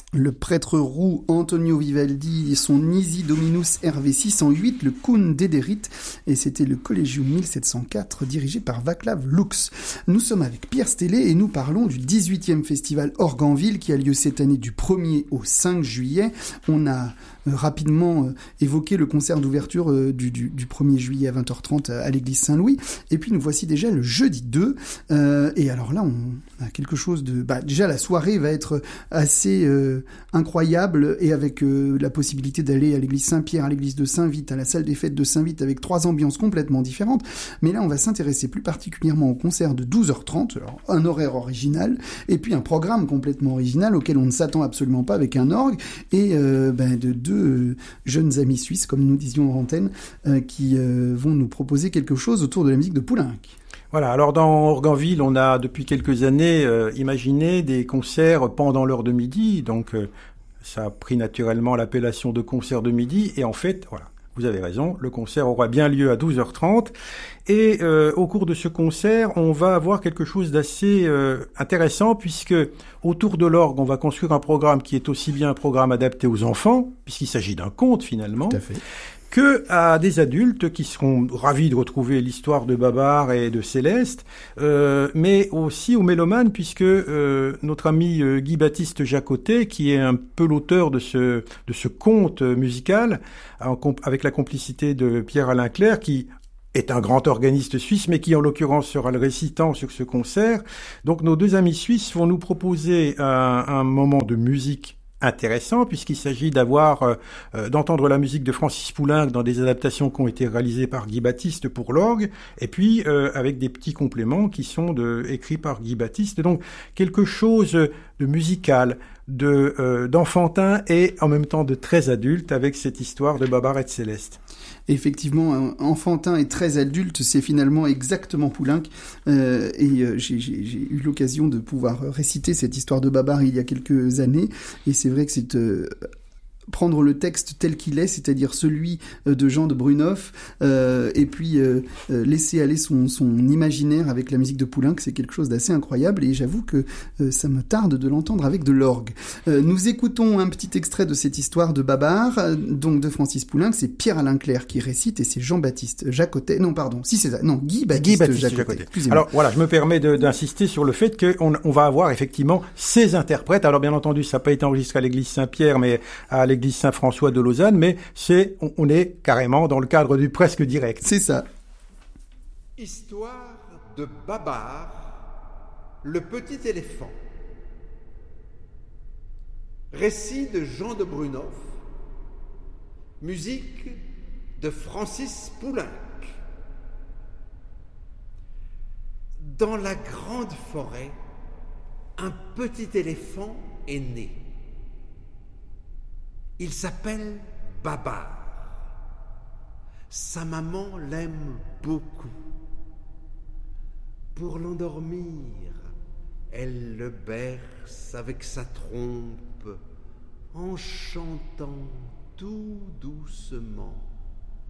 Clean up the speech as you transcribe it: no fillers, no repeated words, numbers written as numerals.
le prêtre roux Antonio Vivaldi et son Nisi Dominus RV 608, le Kun Dederit, et c'était le Collegium 1704 dirigé par Václav Lux. Nous sommes avec Pierre Stellet et nous parlons du 18e festival Orgue-en-Ville qui a lieu cette année du 1er au 5 juillet. On a rapidement évoqué le concert d'ouverture du 1er juillet à 20h30 à l'église Saint-Louis, et puis nous voici déjà le jeudi 2, et alors là on a quelque chose de... déjà la soirée va être assez incroyable, et avec la possibilité d'aller à l'église Saint-Pierre, à l'église de Saint-Vite, à la salle des fêtes de Saint-Vite, avec 3 ambiances complètement différentes. Mais là on va s'intéresser plus particulièrement au concert de 12h30, alors un horaire original, et puis un programme complètement original auquel on ne s'attend absolument pas, avec un orgue, et de deux jeunes amis suisses, comme nous disions en antenne, qui vont nous proposer quelque chose autour de la musique de Poulenc. Voilà, alors dans Orgue-en-Ville, on a depuis quelques années imaginé des concerts pendant l'heure de midi, donc ça a pris naturellement l'appellation de concert de midi, et en fait, voilà, vous avez raison, le concert aura bien lieu à 12h30, et au cours de ce concert, on va avoir quelque chose d'assez intéressant, puisque autour de l'orgue, on va construire un programme qui est aussi bien un programme adapté aux enfants, puisqu'il s'agit d'un conte finalement, Tout à fait, que à des adultes qui seront ravis de retrouver l'histoire de Babar et de Céleste, mais aussi aux mélomanes, puisque notre ami Guy-Baptiste Jacotet, qui est un peu l'auteur de ce conte musical, avec la complicité de Pierre-Alain Clerc, qui est un grand organiste suisse, mais qui en l'occurrence sera le récitant sur ce concert. Donc nos deux amis suisses vont nous proposer un moment de musique intéressant, puisqu'il s'agit d'entendre la musique de Francis Poulenc dans des adaptations qui ont été réalisées par Guy Baptiste pour l'orgue, et puis avec des petits compléments qui sont écrits par Guy Baptiste. Donc quelque chose de musical, d'enfantin et en même temps de très adulte, avec cette histoire de Babar et de Céleste. Effectivement, enfantin et très adulte, c'est finalement exactement Poulenc. J'ai eu l'occasion de pouvoir réciter cette histoire de Babar il y a quelques années, et c'est vrai que c'est prendre le texte tel qu'il est, c'est-à-dire celui de Jean de Brunoff, et puis laisser aller son imaginaire avec la musique de Poulenc, c'est quelque chose d'assez incroyable, et j'avoue que ça me tarde de l'entendre avec de l'orgue. Nous écoutons un petit extrait de cette histoire de Babar, donc de Francis Poulenc. C'est Pierre-Alain Clerc qui récite, et c'est Jean-Baptiste Jacotet, Guy-Baptiste Jacotet. Alors voilà, je me permets d'insister sur le fait qu'on va avoir effectivement ces interprètes. Alors bien entendu, ça n'a pas été enregistré à l'église Saint-Pierre, mais à l'église Saint-François de Lausanne, mais on est carrément dans le cadre du presque direct. C'est ça. Histoire de Babar, le petit éléphant. Récit de Jean de Brunoff. Musique de Francis Poulenc. Dans la grande forêt, un petit éléphant est né. Il s'appelle Babar. Sa maman l'aime beaucoup. Pour l'endormir, elle le berce avec sa trompe en chantant tout doucement.